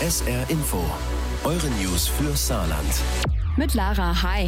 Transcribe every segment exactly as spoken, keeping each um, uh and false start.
S R Info, eure News für Saarland. Mit Lara, hi.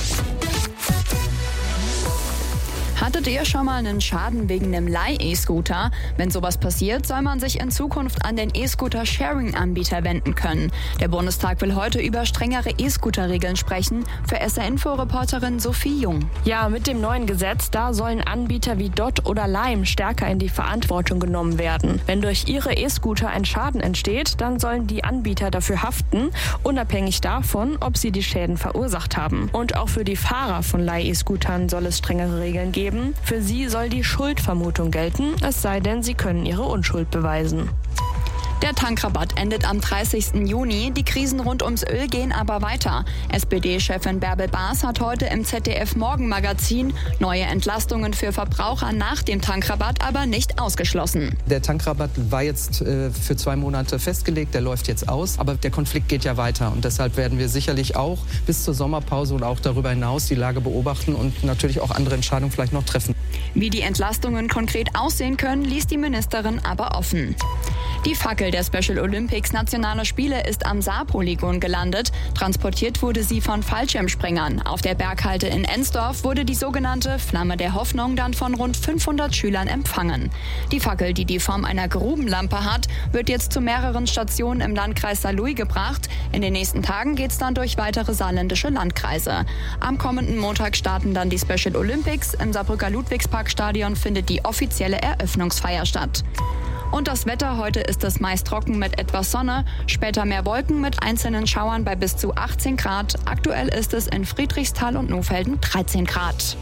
Hattet ihr schon mal einen Schaden wegen einem Leih-E-Scooter? Wenn sowas passiert, soll man sich in Zukunft an den E-Scooter-Sharing-Anbieter wenden können. Der Bundestag will heute über strengere E-Scooter-Regeln sprechen. Für S R-Info-Reporterin Sophie Jung. Ja, mit dem neuen Gesetz, da sollen Anbieter wie Dott oder Lime stärker in die Verantwortung genommen werden. Wenn durch ihre E-Scooter ein Schaden entsteht, dann sollen die Anbieter dafür haften, unabhängig davon, ob sie die Schäden verursacht haben. Und auch für die Fahrer von Leih-E-Scootern soll es strengere Regeln geben. Für sie soll die Schuldvermutung gelten, es sei denn, sie können ihre Unschuld beweisen. Der Tankrabatt endet am dreißigsten Juni. Die Krisen rund ums Öl gehen aber weiter. S P D-Chefin Bärbel Baas hat heute im Z D F-Morgenmagazin neue Entlastungen für Verbraucher nach dem Tankrabatt aber nicht ausgeschlossen. Der Tankrabatt war jetzt äh, für zwei Monate festgelegt, der läuft jetzt aus. Aber der Konflikt geht ja weiter und deshalb werden wir sicherlich auch bis zur Sommerpause und auch darüber hinaus die Lage beobachten und natürlich auch andere Entscheidungen vielleicht noch treffen. Wie die Entlastungen konkret aussehen können, ließ die Ministerin aber offen. Die Fackel der Special Olympics Nationale Spiele ist am Saarpolygon gelandet. Transportiert wurde sie von Fallschirmspringern. Auf der Berghalte in Ensdorf wurde die sogenannte Flamme der Hoffnung dann von rund fünfhundert Schülern empfangen. Die Fackel, die die Form einer Grubenlampe hat, wird jetzt zu mehreren Stationen im Landkreis Saarlouis gebracht. In den nächsten Tagen geht's dann durch weitere saarländische Landkreise. Am kommenden Montag starten dann die Special Olympics. Im Saarbrücker Ludwigsparkstadion findet die offizielle Eröffnungsfeier statt. Und das Wetter, heute ist es meist trocken mit etwas Sonne, später mehr Wolken mit einzelnen Schauern bei bis zu achtzehn Grad. Aktuell ist es in Friedrichsthal und Nohfelden dreizehn Grad.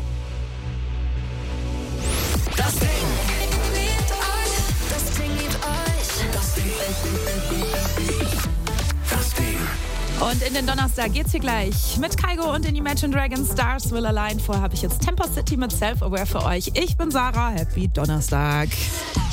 Das Ding liebt euch, das Ding liebt euch, das Ding, Das Ding. Und in den Donnerstag geht's hier gleich mit Kygo und den Imagine Dragons Stars Will Align. Vorher habe ich jetzt Tempo City mit Self-Aware für euch. Ich bin Sarah, happy Donnerstag.